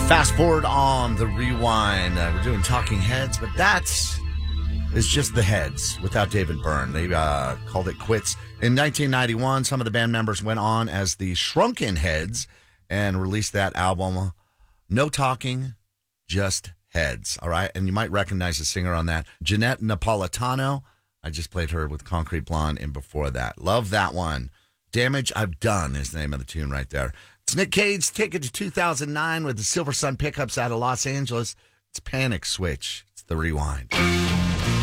Fast forward on the rewind. We're doing Talking Heads, but it's just the Heads without David Byrne. They called it quits. In 1991, some of the band members went on as the Shrunken Heads and released that album, No Talking, Just Heads. All right. And you might recognize the singer on that, Jeanette Napolitano. I just played her with Concrete Blonde and before that. Love that one. Damage I've Done is the name of the tune right there. It's Nick Cage's Ticket to 2009 with the Silver Sun Pickups out of Los Angeles. It's Panic Switch. It's the rewind.